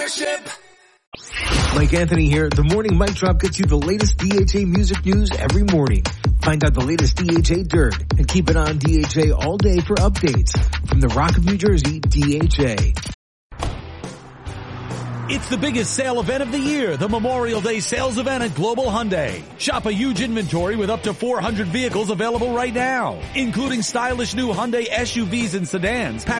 Mike Anthony here. The Morning Mic Drop gets you the latest DHA music news every morning. Find out the latest DHA dirt and keep it on DHA all day for updates. From the Rock of New Jersey, DHA. It's the biggest sale event of the year, the Memorial Day sales event at Global Hyundai. Shop a huge inventory with up to 400 vehicles available right now, including stylish new Hyundai SUVs and sedans, packed